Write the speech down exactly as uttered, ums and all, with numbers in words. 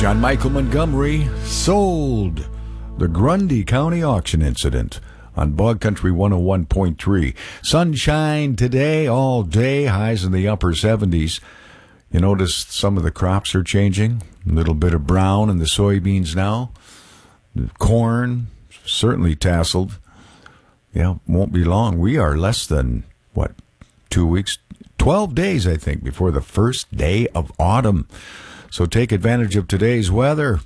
John Michael Montgomery sold the Grundy County auction incident on Bog Country one oh one point three. Sunshine today, all day, highs in the upper seventies. You notice some of the crops are changing. A little bit of brown in the soybeans now. The corn, certainly tasseled. Yeah, won't be long. We are less than, what, two weeks? Twelve days, I think, before the first day of autumn. So take advantage of today's weather.